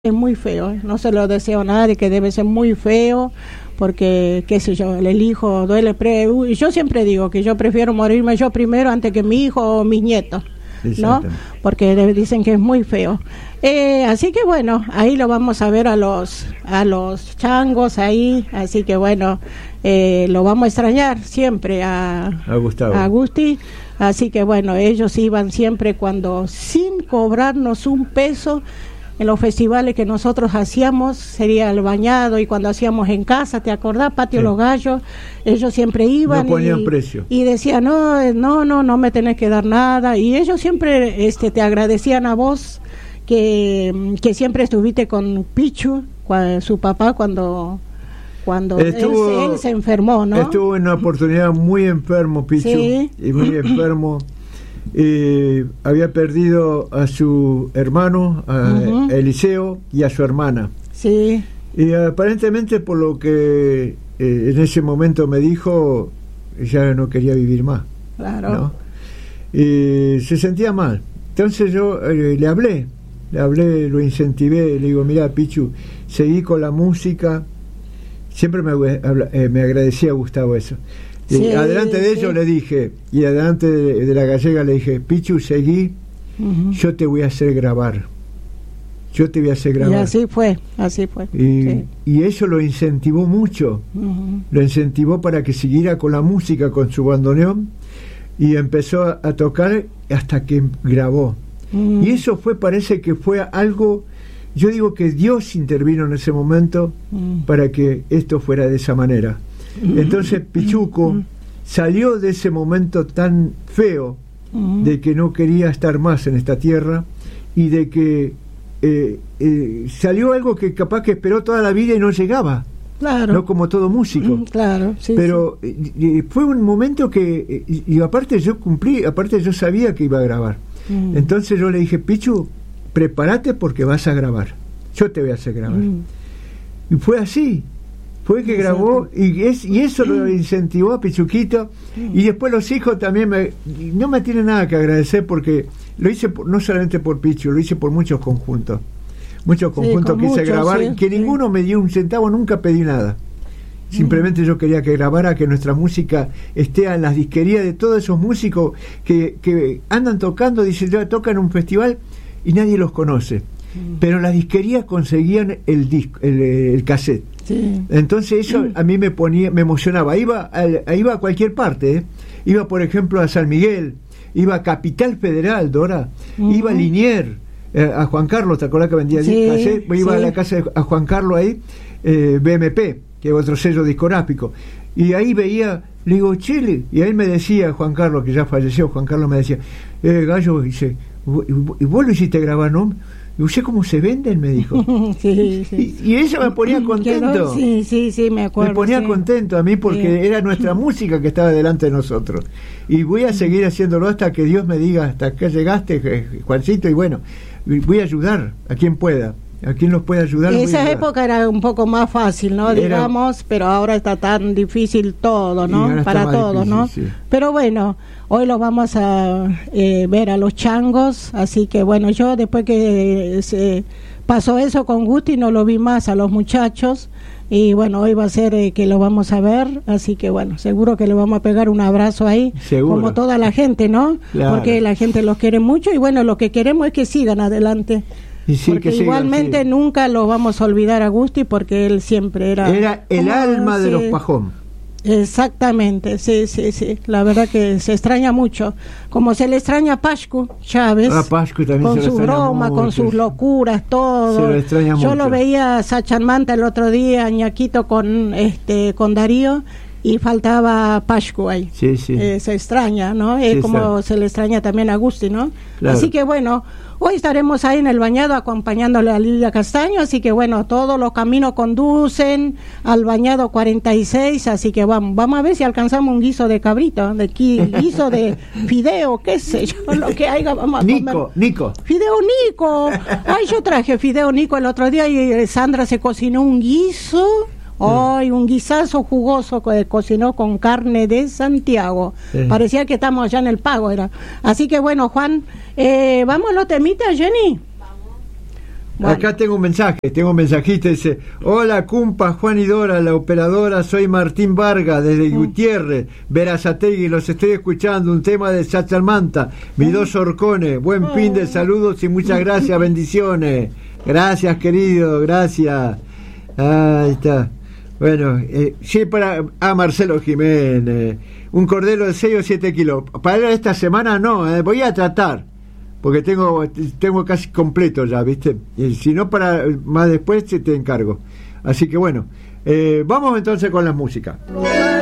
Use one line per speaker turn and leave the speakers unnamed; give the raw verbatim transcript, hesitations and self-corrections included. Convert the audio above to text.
Es muy feo, ¿eh? No se lo deseo a nadie, que debe ser muy feo, porque, qué sé yo, el hijo duele. Pre y yo siempre digo que yo prefiero morirme yo primero antes que mi hijo o mis nietos, ¿no? Porque dicen que es muy feo. Eh, así que bueno, ahí lo vamos a ver a los a los changos ahí, así que bueno, eh, lo vamos a extrañar siempre a,
a Gustavo.
A Gusti. Así que bueno, ellos iban siempre cuando, sin cobrarnos un peso, en los festivales que nosotros hacíamos, sería el bañado, y cuando hacíamos en casa, ¿te acordás? Patio sí. Los Gallos, ellos siempre iban
no ponían
y,
precio.
y decían, no, no, no, no me tenés que dar nada, y ellos siempre este, te agradecían a vos que, que siempre estuviste con Pichu, cuando, su papá, cuando... cuando
estuvo,
él, él se enfermó, ¿no?
Estuvo en una oportunidad muy enfermo, Pichu, sí. y muy enfermo. Eh, había perdido a su hermano, a uh-huh. Eliseo, y a su hermana.
Sí.
Y aparentemente, por lo que eh, en ese momento me dijo, ya no quería vivir más.
Claro.
¿No? Y se sentía mal. Entonces yo eh, le hablé, le hablé, lo incentivé, le digo, mira, Pichu, seguí con la música. Siempre me, eh, me agradecía a Gustavo eso. Sí, y adelante de ellos sí. le dije, y adelante de, de la gallega le dije, Pichu, seguí, uh-huh. yo te voy a hacer grabar. Yo te voy a hacer grabar.
Y así fue, así fue.
Y,
sí.
y eso lo incentivó mucho. Uh-huh. Lo incentivó para que siguiera con la música, con su bandoneón, y empezó a, a tocar hasta que grabó. Uh-huh. Y eso fue, parece que fue algo... Yo digo que Dios intervino en ese momento uh-huh. para que esto fuera de esa manera. Entonces Pichuco salió de ese momento tan feo uh-huh. de que no quería estar más en esta tierra, y de que eh, eh, salió algo que capaz que esperó toda la vida y no llegaba,
claro,
no como todo músico,
uh, claro, sí,
pero
sí.
Eh, fue un momento que y, y aparte yo cumplí, aparte yo sabía que iba a grabar, uh-huh. entonces yo le dije, Pichu, prepárate porque vas a grabar, yo te voy a hacer grabar, uh-huh. y fue así. Fue que Exacto. grabó y, es, y eso lo incentivó a Pichuquito, y después los hijos también me, no me tienen nada que agradecer, porque lo hice por, no solamente por Pichu, lo hice por muchos conjuntos muchos conjuntos sí, que hice grabar, sí, que sí. ninguno me dio un centavo, nunca pedí nada, simplemente mm. yo quería que grabara, que nuestra música esté en las disquerías de todos esos músicos que, que andan tocando, dicen, ya tocan en un festival y nadie los conoce, mm. pero las disquerías conseguían el disco, el, el cassette. Sí. Entonces eso a mí me ponía, me emocionaba. Iba a, iba a cualquier parte, ¿eh? Iba por ejemplo a San Miguel, iba a Capital Federal, Dora, uh-huh. iba a Linier, eh, a Juan Carlos, ¿te acordás que vendía
sí,
cassette? Iba
sí.
a la casa de a Juan Carlos ahí, eh, B M P, que es otro sello discográfico, y ahí veía, le digo, Chile, y ahí me decía Juan Carlos, que ya falleció, Juan Carlos me decía, eh, Gallo, dice, ¿y vos lo hiciste grabar, no? Y usted cómo se venden, me dijo.
sí, sí.
Y, y eso me ponía contento.
Sí, sí, sí, me acuerdo.
Me ponía
sí.
contento a mí, porque sí. era nuestra música que estaba delante de nosotros. Y voy a seguir haciéndolo hasta que Dios me diga, hasta acá llegaste, Juancito, y bueno, voy a ayudar a quien pueda. ¿A quién nos puede ayudar?
Esa época era un poco más fácil, ¿no? Era, digamos, pero ahora está tan difícil todo, ¿no? Para todos, ¿no? Sí. Pero bueno, hoy lo vamos a eh, ver a los changos, así que bueno, yo después que eh, se pasó eso con Gusti no lo vi más a los muchachos, y bueno, hoy va a ser eh, que lo vamos a ver, así que bueno, seguro que le vamos a pegar un abrazo ahí, seguro. Como toda la gente, ¿no? Claro. Porque la gente los quiere mucho, y bueno, lo que queremos es que sigan adelante.
Y sí,
porque
que
igualmente
sigan, sí.
nunca lo vamos a olvidar a Gusti, porque él siempre era...
Era el como, alma de sí. los Pajón.
Exactamente, sí, sí, sí. La verdad que se extraña mucho. Como se le extraña a Pascu Chávez.
A Pascu también
con
se
su broma,
mucho.
Con sus locuras, todo.
Se le extraña
Yo
mucho.
lo veía a Sachanmanta el otro día, Ñaquito con, este, con Darío, y faltaba Pascu ahí.
Sí, sí.
Eh, se extraña, ¿no? Es sí, como está. Se le extraña también a Gusti, ¿no? Claro. Así que bueno, hoy estaremos ahí en el bañado acompañándole a Lilia Castaño, así que bueno, todos los caminos conducen al bañado cuarenta y seis, así que vamos, vamos a ver si alcanzamos un guiso de cabrito, de guiso de fideo, qué sé yo, lo que haya, vamos a
Nico,
comer.
Nico.
Fideo Nico. Ay, yo traje fideo Nico el otro día y Sandra se cocinó un guiso. Hoy oh, un guisazo jugoso que cocinó con carne de Santiago. Sí. Parecía que estamos allá en el Pago, era. Así que bueno, Juan, eh, ¿vamos a los temitas, Jenny? Vamos.
Bueno. Acá tengo un mensaje, tengo un mensajito, dice: hola Cumpa, Juan y Dora, la operadora, soy Martín Vargas desde mm. Gutiérrez, Berazategui, los estoy escuchando, un tema de Sachalmanta, mis mm. dos horcones, buen oh. fin de saludos y muchas gracias, bendiciones. Gracias, querido, gracias. Ahí está. Bueno, eh, sí, para a Marcelo Jiménez, un cordero de seis o siete kilos. Para esta semana no, eh, voy a tratar, porque tengo tengo casi completo ya, ¿viste? Y si no, para más después te encargo. Así que bueno, eh, vamos entonces con la música.